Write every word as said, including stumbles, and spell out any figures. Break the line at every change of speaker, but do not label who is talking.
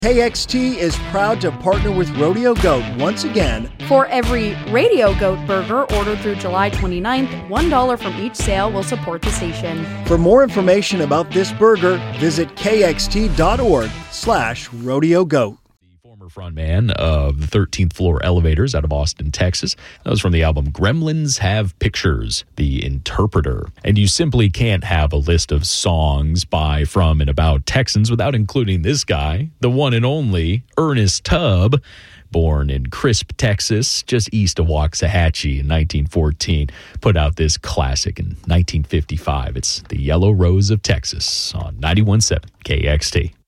K X T is proud to partner with Rodeo Goat once again.
For every Radio Goat burger ordered through July twenty-ninth, one dollar from each sale will support the station.
For more information about this burger, visit kxt.org slash rodeo goat.
Former frontman of the thirteenth Floor Elevators out of Austin, Texas. That was from the album Gremlins Have Pictures, The Interpreter. And you simply can't have a list of songs by, from, and about Texans without including this guy, the one and only Ernest Tubb, born in Crisp, Texas, just east of Waxahachie in nineteen fourteen, put out this classic in nineteen fifty-five. It's The Yellow Rose of Texas on ninety-one point seven K X T.